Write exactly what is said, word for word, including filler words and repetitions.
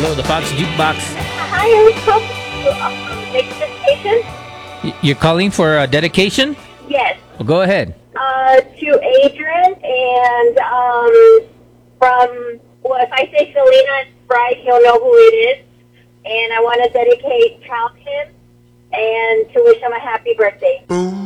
Hello, the Fox Jukebox. Hi, I was calling to um, make a dedication. Y- You're calling for a dedication? Yes, Well, go ahead. uh, to Adrian, and um, from, well, if I say Selena Sprite, he'll know who it is. And I want to dedicate Child to him and to wish him a happy birthday.